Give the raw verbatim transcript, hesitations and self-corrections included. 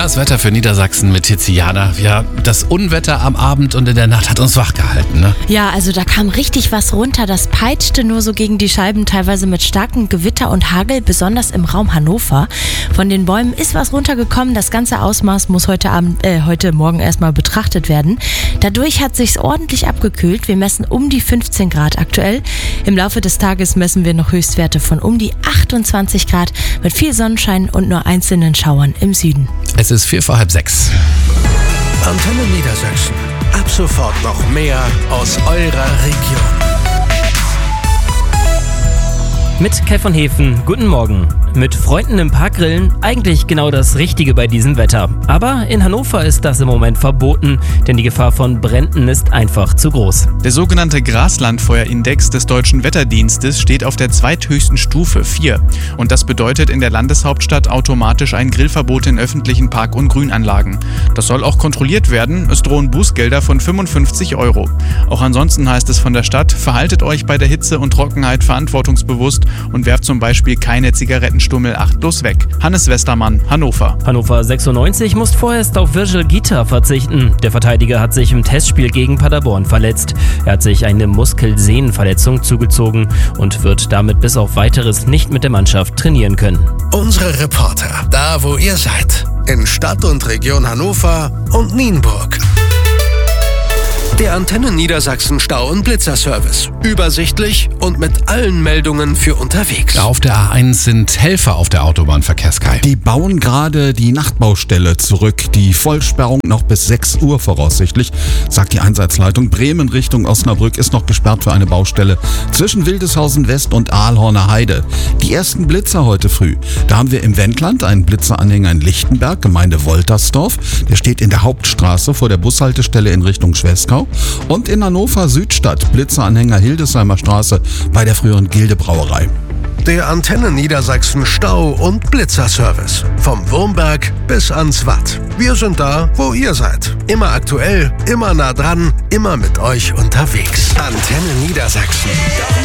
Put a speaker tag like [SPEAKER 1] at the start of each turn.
[SPEAKER 1] Das Wetter für Niedersachsen mit Tiziana. Ja, das Unwetter am Abend und in der Nacht hat uns wachgehalten, ne?
[SPEAKER 2] Ja, also da kam richtig was runter. Das peitschte nur so gegen die Scheiben, teilweise mit starkem Gewitter und Hagel, besonders im Raum Hannover. Von den Bäumen ist was runtergekommen. Das ganze Ausmaß muss heute Abend, äh, heute Morgen erstmal betrachtet werden. Dadurch hat sich's ordentlich abgekühlt. Wir messen um die fünfzehn Grad aktuell. Im Laufe des Tages messen wir noch Höchstwerte von um die achtundzwanzig Grad mit viel Sonnenschein und nur einzelnen Schauern im Süden.
[SPEAKER 1] Es ist vier vor halb sechs.
[SPEAKER 3] Antenne Niedersachsen. Ab sofort noch mehr aus eurer Region.
[SPEAKER 4] Mit Kai von Hefen, guten Morgen. Mit Freunden im Park grillen, eigentlich genau das Richtige bei diesem Wetter. Aber in Hannover ist das im Moment verboten, denn die Gefahr von Bränden ist einfach zu groß.
[SPEAKER 5] Der sogenannte Graslandfeuerindex des Deutschen Wetterdienstes steht auf der zweithöchsten Stufe, vier. Und das bedeutet in der Landeshauptstadt automatisch ein Grillverbot in öffentlichen Park- und Grünanlagen. Das soll auch kontrolliert werden, es drohen Bußgelder von fünfundfünfzig Euro. Auch ansonsten heißt es von der Stadt, verhaltet euch bei der Hitze und Trockenheit verantwortungsbewusst und werft zum Beispiel keine Zigarettenstummel achtlos weg. Hannes Westermann, Hannover.
[SPEAKER 4] Hannover sechsundneunzig muss vorerst auf Virgil Gita verzichten. Der Verteidiger hat sich im Testspiel gegen Paderborn verletzt. Er hat sich eine Muskelsehnenverletzung zugezogen und wird damit bis auf Weiteres nicht mit der Mannschaft trainieren können.
[SPEAKER 3] Unsere Reporter, da wo ihr seid. In Stadt und Region Hannover und Nienburg. Der Antenne Niedersachsen Stau- und Blitzerservice. Übersichtlich und mit allen Meldungen für unterwegs.
[SPEAKER 1] Auf der A eins sind Helfer auf der Autobahnverkehrskai.
[SPEAKER 6] Die bauen gerade die Nachtbaustelle zurück. Die Vollsperrung noch bis sechs Uhr voraussichtlich, sagt die Einsatzleitung. Bremen Richtung Osnabrück ist noch gesperrt für eine Baustelle zwischen Wildeshausen West und Aalhorner Heide. Die ersten Blitzer heute früh. Da haben wir im Wendland einen Blitzeranhänger in Lichtenberg, Gemeinde Woltersdorf. Der steht in der Hauptstraße vor der Bushaltestelle in Richtung Schwestkau. Und in Hannover Südstadt Blitzeranhänger Hildesheimer Straße bei der früheren Gilde-Brauerei.
[SPEAKER 3] Der Antenne Niedersachsen Stau- und Blitzerservice. Vom Wurmberg bis ans Watt. Wir sind da, wo ihr seid. Immer aktuell, immer nah dran, immer mit euch unterwegs. Antenne Niedersachsen.